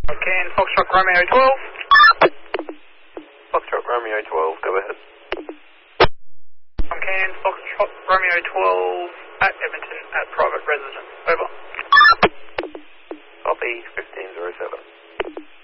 Can Foxtrot Romeo 12. Foxtrot Romeo 12, go ahead. Can Foxtrot Romeo 12 at Edmonton at private residence. Over.